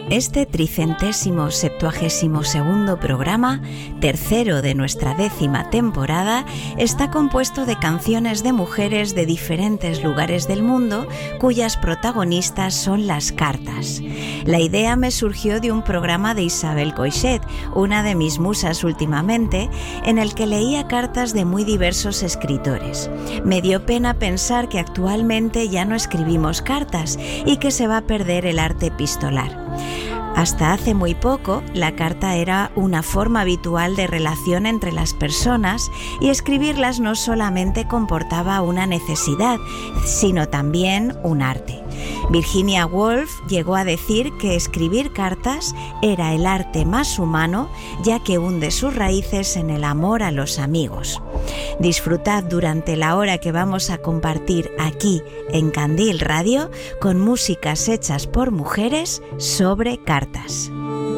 Este 372º programa, tercero de nuestra 10ª temporada, está compuesto de canciones de mujeres de diferentes lugares del mundo cuyas protagonistas son las cartas. La idea me surgió de un programa de Isabel Coixet, una de mis musas últimamente, en el que leía cartas de muy diversos escritores. Me dio pena pensar que actualmente ya no escribimos cartas y que se va a perder el arte epistolar. Hasta hace muy poco, la carta era una forma habitual de relación entre las personas y escribirlas no solamente comportaba una necesidad, sino también un arte. Virginia Woolf llegó a decir que escribir cartas era el arte más humano, ya que hunde sus raíces en el amor a los amigos. Disfrutad durante la hora que vamos a compartir aquí en Candil Radio con músicas hechas por mujeres sobre cartas.